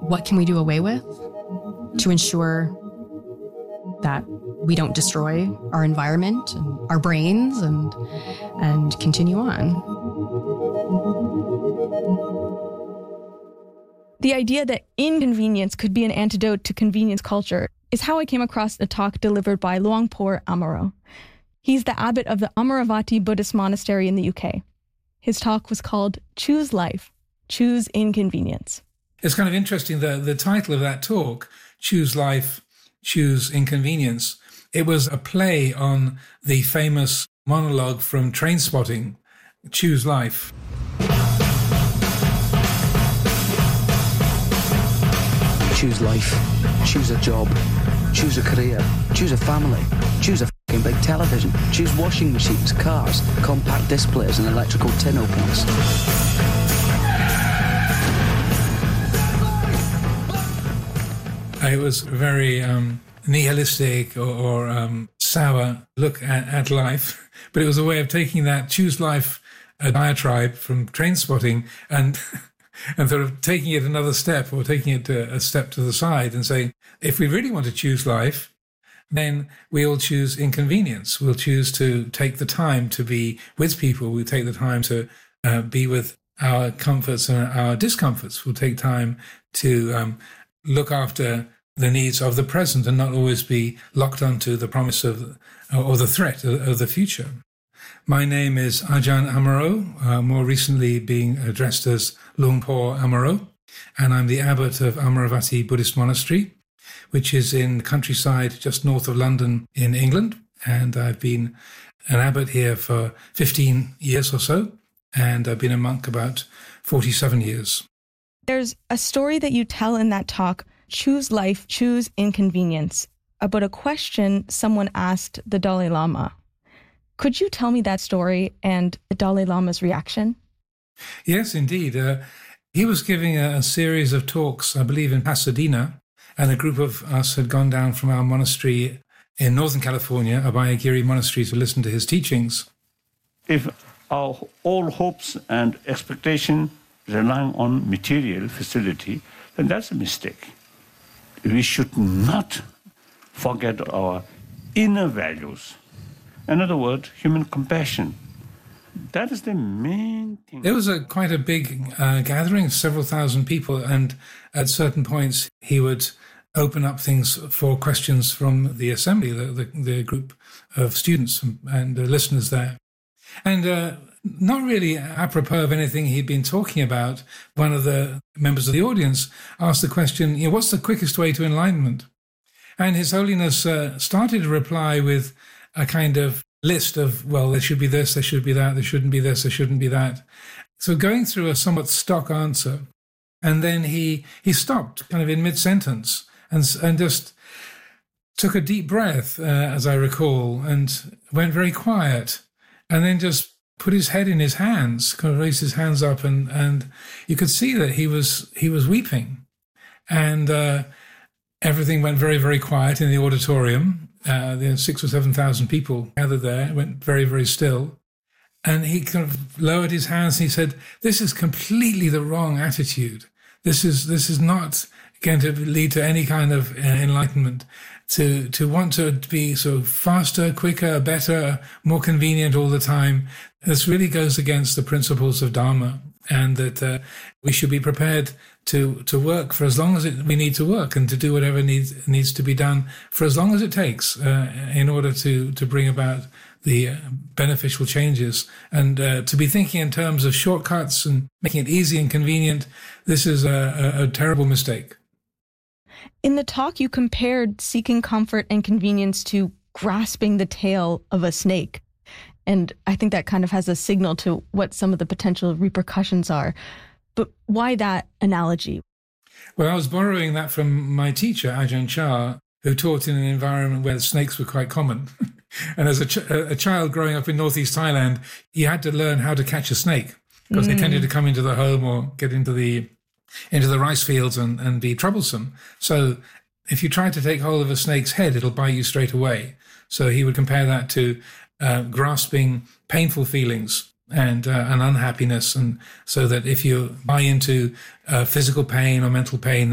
what can we do away with to ensure that we don't destroy our environment and our brains and continue on. The idea that inconvenience could be an antidote to convenience culture is how I came across a talk delivered by Luangpur Amaro. He's the abbot of the Amaravati Buddhist Monastery in the UK. His talk was called Choose Life, Choose Inconvenience. It's kind of interesting, the title of that talk, Choose Life, Choose Inconvenience. It was a play on the famous monologue from Trainspotting, Choose Life. Choose life, choose a job, choose a career, choose a family, choose a fucking big television, choose washing machines, cars, compact displays and electrical tin openers. It was a very nihilistic or sour look at life, but it was a way of taking that Choose Life diatribe from Trainspotting and sort of taking it another step, or taking it a step to the side and saying, if we really want to choose life, then we'll choose inconvenience. We'll choose to take the time to be with people. We'll take the time to be with our comforts and our discomforts. We'll take time to look after the needs of the present and not always be locked onto the promise of or the threat of the future. My name is Ajahn Amaro, more recently being addressed as Luangpur Amaro, and I'm the abbot of Amaravati Buddhist Monastery, which is in the countryside just north of London in England. And I've been an abbot here for 15 years or so, and I've been a monk about 47 years. There's a story that you tell in that talk, Choose Life, Choose Inconvenience, about a question someone asked the Dalai Lama. Could you tell me that story and the Dalai Lama's reaction? Yes, indeed. He was giving a series of talks, I believe, in Pasadena, and a group of us had gone down from our monastery in Northern California, Abhayagiri Monastery, to listen to his teachings. If our all hopes and expectation relying on material facility, then that's a mistake. We should not forget our inner values. In other words, human compassion. That is the main thing. There was quite a big gathering of several thousand people, and at certain points he would open up things for questions from the assembly, the group of students and listeners there. And not really apropos of anything he'd been talking about, one of the members of the audience asked the question, what's the quickest way to enlightenment? And His Holiness started to reply with a kind of list of, well, there should be this, there should be that, there shouldn't be this, there shouldn't be that. So going through a somewhat stock answer, and then he stopped kind of in mid-sentence and just took a deep breath, as I recall, and went very quiet, and then just put his head in his hands, kind of raised his hands up, and you could see that he was weeping. And everything went very, very quiet in the auditorium. There were 6,000 or 7,000 people gathered there. It went very, very still. And he kind of lowered his hands and he said, this is completely the wrong attitude. This is not going to lead to any kind of enlightenment. To want to be so faster, quicker, better, more convenient all the time, this really goes against the principles of Dharma, and that we should be prepared to work for as long as we need to work, and to do whatever needs to be done for as long as it takes in order to bring about the beneficial changes. And to be thinking in terms of shortcuts and making it easy and convenient, this is a terrible mistake. In the talk, you compared seeking comfort and convenience to grasping the tail of a snake. And I think that kind of has a signal to what some of the potential repercussions are. But why that analogy? Well, I was borrowing that from my teacher, Ajahn Chah, who taught in an environment where snakes were quite common. And as a child growing up in northeast Thailand, he had to learn how to catch a snake, because they tended to come into the home or get into the rice fields and be troublesome. So if you try to take hold of a snake's head, it'll bite you straight away. So he would compare that to grasping painful feelings and unhappiness, and so that if you buy into physical pain or mental pain,